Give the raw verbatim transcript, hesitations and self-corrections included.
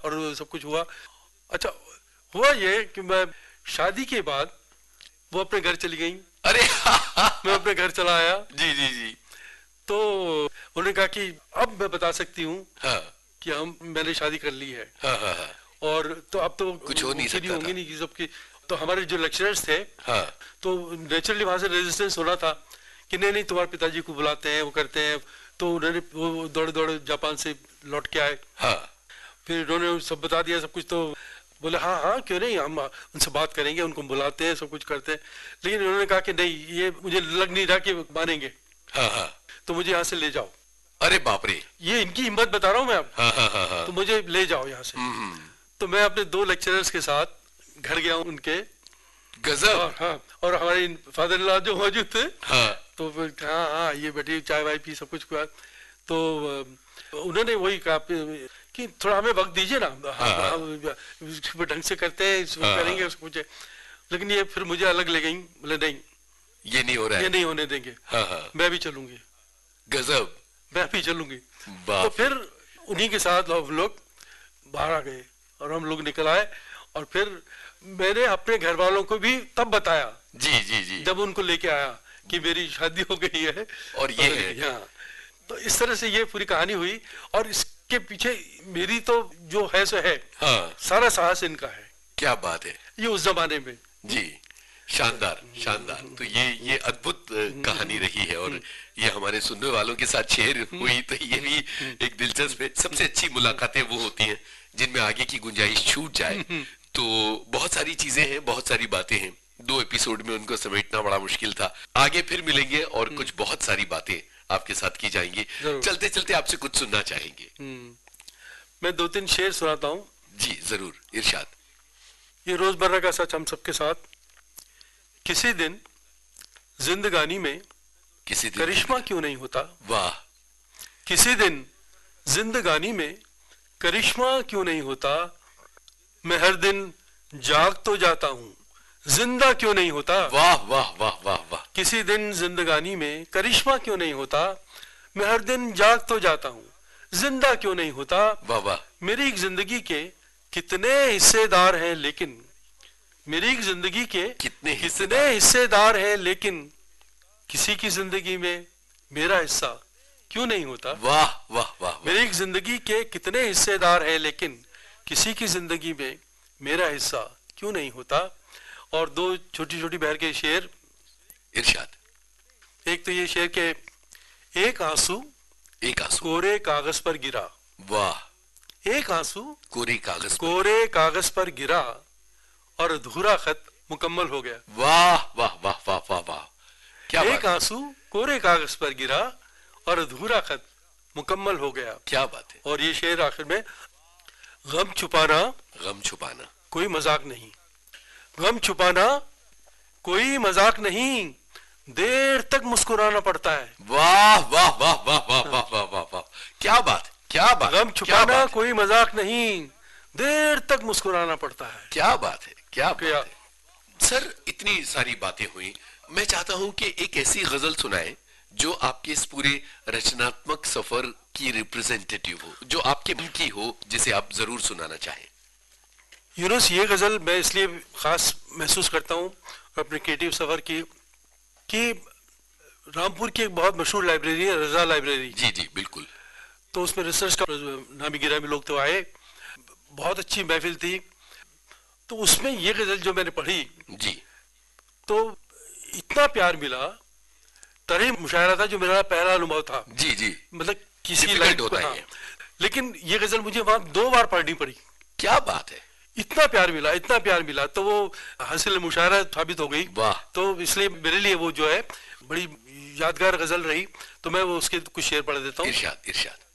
और सब कुछ हुआ। अच्छा हुआ ये कि मैं शादी के बाद वो अपने घर चली गई, अरे मैं अपने घर चला आया। जी जी जी। तो उन्होंने कहा कि अब मैं बता सकती हूँ हाँ कि हम मैंने शादी कर ली है। हाँ हाँ हाँ। और तो अब तो कुछ हो नहीं सकता होंगी था। नहीं कि सबकी। तो हमारे जो लेक्चरर्स थे हाँ तो नेचुरली वहां से रेजिस्टेंस होना था कि नहीं नहीं तुम्हारे पिताजी को बुलाते हैं, वो करते हैं। तो उन्होंने वो दौड़े दौड़े जापान से लौट के आए। हाँ फिर उन्होंने सब बता दिया सब कुछ। तो बोले हाँ हाँ क्यों नहीं, हम उनसे बात करेंगे, उनको बुलाते हैं, सब कुछ करते हैं। लेकिन उन्होंने कहा कि नहीं, ये मुझे लग नहीं रहा कि मानेंगे, हाँ हाँ। तो मुझे यहाँ से ले जाओ। अरे बाप रे। ये इनकी हिम्मत बता रहा हूँ मैं अब। हाँ हाँ हाँ हाँ। तो मुझे ले जाओ यहाँ से। हम्म। तो मैं अपने दो लेक्चरर्स के साथ घर गया हूँ उनके। गजब। और हाँ, और हमारे फादर इन लॉ जो मौजूद थे, हाँ तो फिर हाँ हाँ ये बेटी चाय वाय पी सब कुछ हुआ। तो उन्होंने वही कहा कि थोड़ा हमें वक्त दीजिए ना, हाँ, हाँ। हम ढंग से करते हैं, इसको हाँ, करेंगे उसको मुझे। लेकिन ये फिर मुझे अलग ले गई, बोले नहीं ये नहीं हो रहा ये है। नहीं होने देंगे, हाँ हाँ। मैं भी चलूंगी, गजब। मैं भी चलूंगी। बाप तो फिर उन्हीं के साथ हम लोग बाहर आ गए और हम लोग निकल आए। और फिर मैंने अपने घर वालों को भी तब बताया, जी जी जी। जब उनको लेके आया कि मेरी शादी हो गई है और ये है। हाँ। तो इस तरह से ये पूरी कहानी हुई। और इसके पीछे मेरी तो जो है सो है, हाँ सारा साहस इनका है। क्या बात है। ये उस जमाने में जी शानदार शानदार। तो ये ये अद्भुत अ, कहानी रही है और ये हमारे सुनने वालों के साथ शेयर हुई, तो ये भी एक दिलचस्प है। सबसे अच्छी मुलाकातें वो होती हैं जिनमें आगे की गुंजाइश छूट जाए। तो बहुत सारी चीजें हैं, बहुत सारी बातें हैं, दो एपिसोड में उनको समेटना बड़ा मुश्किल था। आगे फिर मिलेंगे और कुछ बहुत सारी बातें आपके साथ की जाएंगी। चलते चलते आपसे कुछ सुनना चाहेंगे। मैं दो तीन शेर सुनाता हूँ। जी जरूर, इरशाद। ये रोजमर्रा का सच हम सबके साथ। किसी दिन जिंदगानी में किसी दिन करिश्मा क्यों नहीं होता, वाह। किसी दिन जिंदगानी में करिश्मा क्यों नहीं होता, मैं हर दिन जाग तो जाता हूँ, जिंदा क्यों नहीं होता। वाह वाह वाह वाह वाह। किसी दिन जिंदगानी में करिश्मा क्यों नहीं होता, मैं हर दिन जाग तो जाता हूँ, जिंदा क्यों नहीं होता। वाह वाह। मेरी एक जिंदगी के कितने हिस्सेदार हैं लेकिन, मेरी एक जिंदगी के कितने कितने हिस्सेदार हैं लेकिन, किसी की जिंदगी में मेरा हिस्सा क्यों नहीं होता। वाह वाह वाह। मेरी एक जिंदगी के कितने हिस्सेदार हैं लेकिन, किसी की जिंदगी में मेरा हिस्सा क्यों नहीं होता। और दो छोटी छोटी बहर के शेर। इरशाद। एक तो ये शेर के, एक आंसू एक आंसू कोरे कागज पर गिरा, वाह। एक आंसू कोरे कागज पर। कोरे कागज पर गिरा और अधूरा खत मुकम्मल हो गया। वाह वाह वाह वाह वाह वाह। क्या एक बात है। आंसू कोरे कागज पर गिरा और अधूरा खत मुकम्मल हो गया। क्या बात है। और ये शेर आखिर में, गम छुपाना गम छुपाना कोई मजाक नहीं, गम छुपाना कोई मजाक नहीं, देर तक मुस्कुराना पड़ता है। वाह वाह वाह वाह वाह वाह वाह वाह वाह। क्या बात क्या बात। गम छुपाना कोई मजाक नहीं, देर तक मुस्कुराना पड़ता है। क्या बात है क्या क्या? बात है। सर इतनी सारी बातें हुई, मैं चाहता हूं कि एक ऐसी गजल सुनाए जो आपके इस पूरे रचनात्मक सफर की रिप्रेजेंटेटिव हो, जो आपके मन की हो, जिसे आप जरूर सुनाना चाहें। यूनुस, ये गजल मैं इसलिए खास महसूस करता हूँ अपने क्रिएटिव सफर की कि रामपुर की एक बहुत मशहूर लाइब्रेरी है, रजा लाइब्रेरी। जी जी बिल्कुल। तो उसमें रिसर्च का नामी गिरामी लोग तो आए, बहुत अच्छी महफिल थी। तो उसमें ये गजल जो मैंने पढ़ी जी, तो इतना प्यार मिला, तरह मुशायरा था जो मेरा पहला अनुभव था। जी जी। मतलब किसी Difficult लाइन होता है हाँ। ये। लेकिन ये गजल मुझे वहां दो बार पढ़नी पड़ी। क्या बात है। इतना प्यार मिला, इतना प्यार मिला, तो वो हासिल मुशायरा साबित हो गई। वाह। तो इसलिए मेरे लिए वो जो है बड़ी यादगार गजल रही। तो मैं वो उसके कुछ शेर पढ़ देता हूँ। इरशाद इरशाद।